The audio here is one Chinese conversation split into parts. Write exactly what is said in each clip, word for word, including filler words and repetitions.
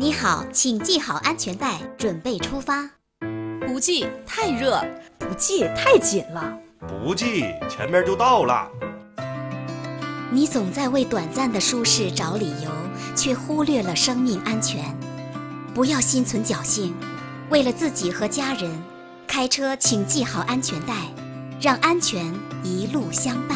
你好，请系好安全带，准备出发。 不系太热， 不系太紧了， 不系前面就到了。 你总在为短暂的舒适找理由，却忽略了生命安全。不要心存侥幸，为了自己和家人，开车请系好安全带，让安全一路相伴。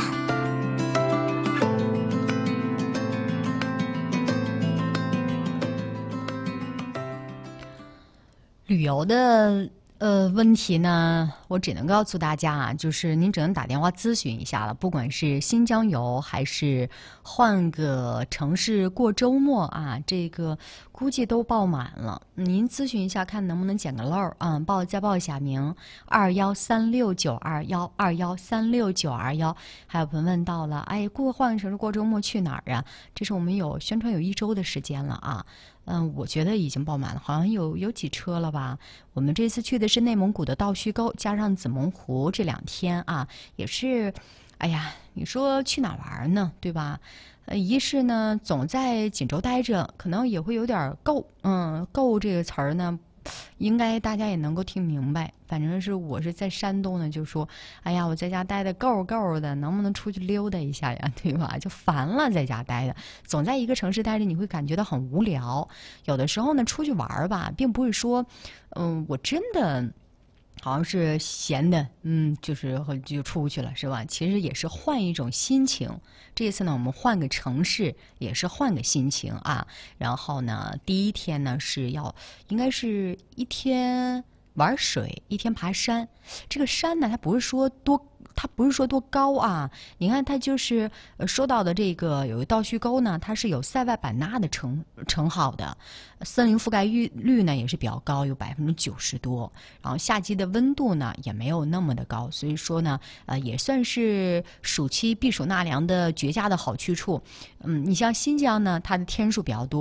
旅游的呃问题呢，我只能告诉大家啊，就是您只能打电话咨询一下了。不管是新疆游还是换个城市过周末啊，这个估计都爆满了。您咨询一下，看能不能捡个漏啊、嗯？报再报一下名，二幺三六九二幺二幺三六九二幺。还有朋友问到了，哎，过换个城市过周末去哪儿啊？这是我们有宣传有一周的时间了啊。嗯，我觉得已经爆满了，好像有有几车了吧？我们这次去的是内蒙古的道须沟，加上子蒙湖，这两天啊，也是，哎呀，你说去哪玩呢？对吧？呃，一是呢，总在锦州待着，可能也会有点够。嗯，够这个词儿呢，应该大家也能够听明白。反正是我是在山东呢，就说，哎呀，我在家待的够够的，能不能出去溜达一下呀？对吧？就烦了，在家待的，总在一个城市待着，你会感觉到很无聊。有的时候呢，出去玩吧，并不是说，嗯，我真的好像是闲的，嗯，就是就出去了，是吧？其实也是换一种心情。这次呢，我们换个城市，也是换个心情啊。然后呢，第一天呢是要，应该是一天玩水，一天爬山。这个山呢，它不是说多，它不是说多高啊。你看，它就是呃说到的这个有一道须沟呢，它是有塞外版纳的称称号的，森林覆盖率率呢也是比较高，有百分之九十多。然后夏季的温度呢也没有那么的高，所以说呢，呃，也算是暑期避暑纳凉的绝佳的好去处。嗯，你像新疆呢，它的天数比较多。